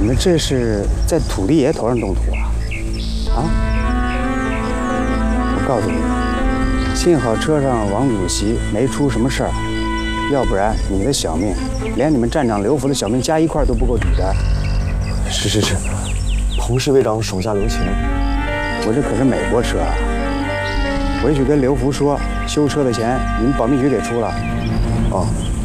们这是在土地爷头上动土啊？啊！我告诉你，幸好车上王主席没出什么事儿，要不然你的小命，连你们站长刘福的小命加一块都不够抵的。 是，彭侍卫长手下留情。 我这可是美国车啊！回去跟刘福说，修车的钱你们保密局给出了。 哦。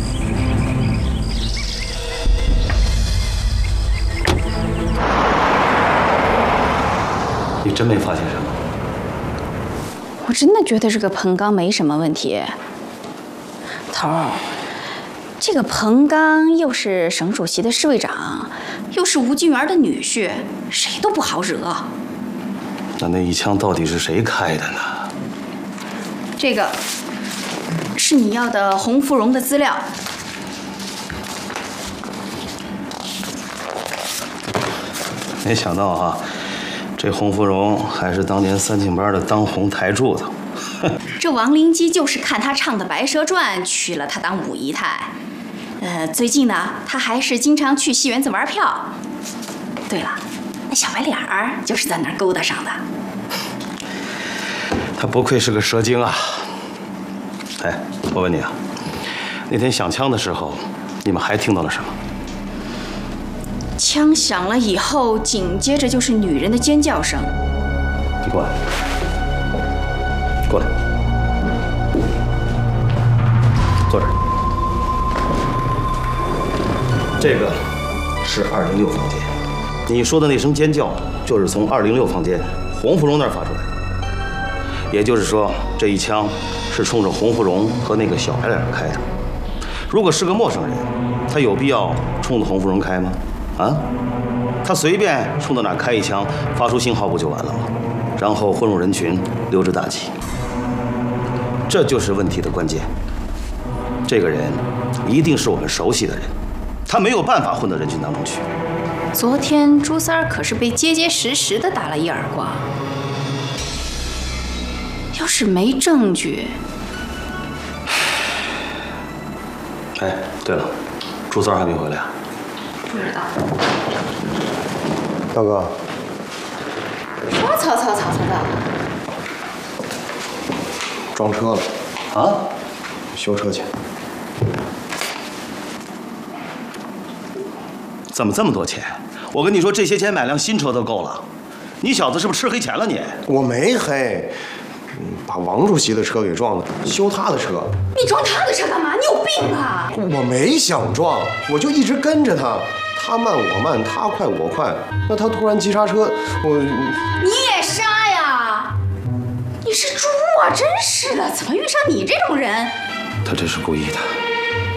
你真没发现什么？ 我真的觉得这个彭刚没什么问题。头儿，这个彭刚又是省主席的侍卫长，又是吴金元的女婿，谁都不好惹。 那一枪到底是谁开的呢？ 这个是你要的洪芙蓉的资料。 没想到啊，这洪芙蓉还是当年三庆班的当红台柱子。 这王灵基就是看他唱的《白蛇传》，娶了她当五姨太。最近呢，他还是经常去戏园子玩票。对了，那小白脸儿就是在那儿勾搭上的。 他不愧是个蛇精啊！哎，我问你啊，那天响枪的时候，你们还听到了什么？ 枪响了以后，紧接着就是女人的尖叫声。 你过来，过来，坐这儿。这个是206房间，你说的那声尖叫就是从206房间洪芙蓉那儿发出来的。也就是说，这一枪是冲着洪芙蓉和那个小白脸开的。如果是个陌生人，他有必要冲着洪芙蓉开吗？啊？他随便冲到哪儿开一枪，发出信号不就完了吗？然后混入人群，溜之大吉。这就是问题的关键。这个人一定是我们熟悉的人，他没有办法混到人群当中去。 昨天朱三儿可是被结结实实的打了一耳光。要是没证据， 哎，对了，朱三儿还没回来啊？ 不知道。 大哥， 说曹操的。 撞车了啊？ 修车钱。 怎么这么多钱？我跟你说，这些钱买辆新车都够了。你小子是不是吃黑钱了你？ 我没黑，把王主席的车给撞了，修他的车。 你撞他的车干嘛？你有病啊！ 我没想撞，我就一直跟着他，他慢我慢，他快我快。那他突然急刹车， 你也刹呀！你是猪啊！真是的，怎么遇上你这种人？ 他这是故意的。